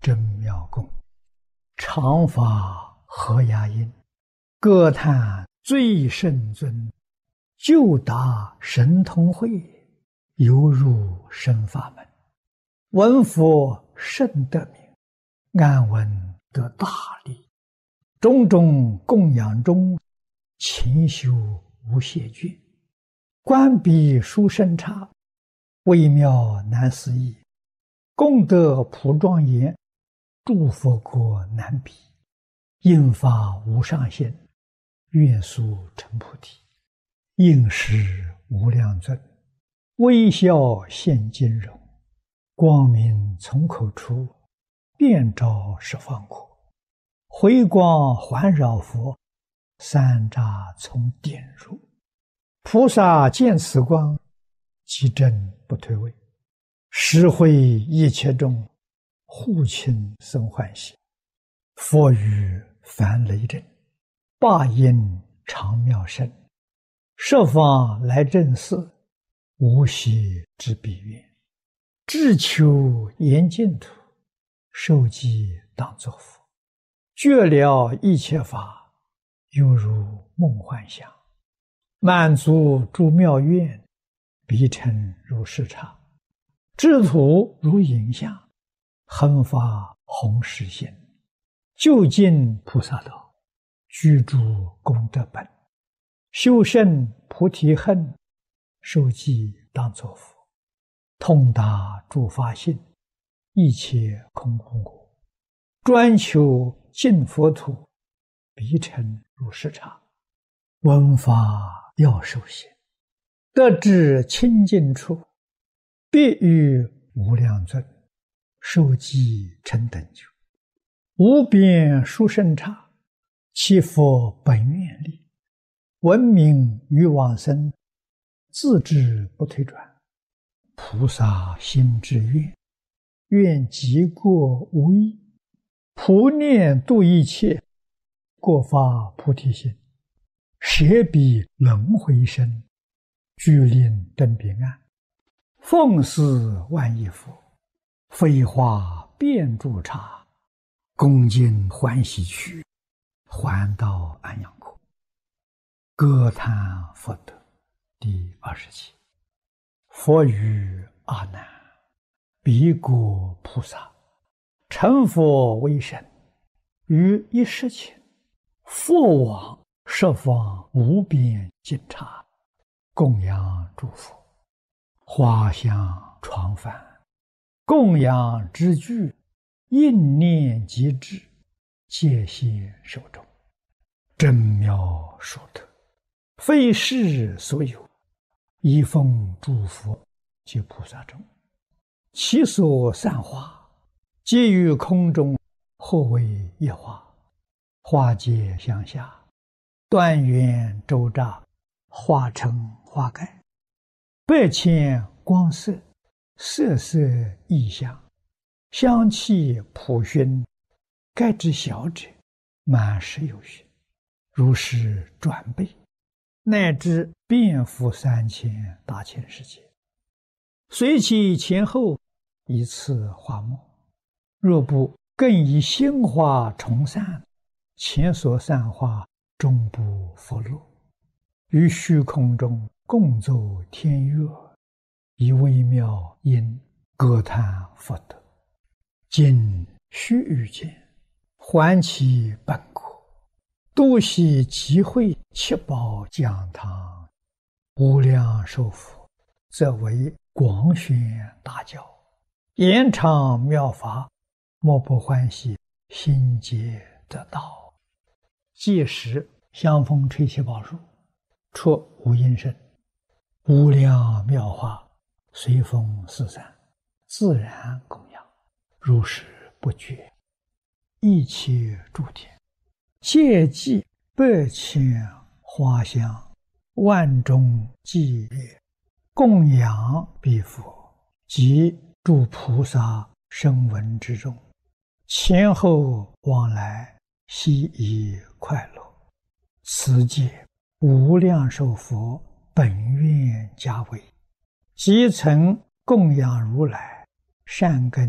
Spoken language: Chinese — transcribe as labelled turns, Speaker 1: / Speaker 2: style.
Speaker 1: 真妙功，常法合雅音，歌叹最圣尊，就达神通会，犹入深法门。闻佛甚得名，安闻得大利。种种供养中，勤修无懈倦。观彼殊胜差，微妙难思议。功德普庄严，诸佛国难比。应发无上限，愿速成菩提。应时无量尊，微笑现金容。光明从口出，遍照十方国。回光环绕佛，三匝从点入。菩萨见此光，即正不退位。实会一切众，护亲生欢喜。佛语凡雷震，霸音常妙声。十方来正寺，无息之彼愿。志求严净土，受记当作佛。觉了一切法，犹如梦幻想。满足诸妙愿，必成如是刹。智土如影像，恒发弘誓心。究竟菩萨道，居住功德本。修胜菩提恨，受记当作佛。通达诸法性，一切空空果。专求净佛土，必成如是刹。闻法要受行，得至清净处，必遇无量尊，受记成等觉。无边殊胜刹，其佛本愿力。闻名于往生，自知不退转。菩萨心之愿，愿极过无异。普念度一切，过发菩提心。舍彼轮回身，具令登彼岸。奉祀万亿佛，飞化遍诸刹。恭敬欢喜去，还到安养国。歌叹佛德第27。佛语阿难：彼国菩萨，成佛为身，于一时前，佛往十方无边尽刹，供养诸佛。花香床幡，供养之具，应念即至，戒现手中。真妙殊特，非世所有。一奉诸佛及菩萨中，其所散花，皆于空中，或为一花。花结相下，端圆周匝，花成花盖。百千光色，色色异香，香气普熏。盖之小者，满室有余，如是转倍，乃至遍覆3000大千世界。随其前后，以次花末。若不更以新花重散，前所散花终不复落。于虚空中共奏天乐，以微妙音歌叹佛德。今须臾间，还其本国。多悉集会七宝讲堂，无量寿佛，则为广宣大教，延长妙法，莫不欢喜，心结得道。届时香风吹七宝树，出无音声，无量妙法随风四散，自然供养，如是不绝。一切诸天，戒祭百千花香，万众伎乐，供养彼佛及诸菩萨声闻之众，前后往来，悉以快乐。此界无量寿佛本愿加为，即曾供养如来善根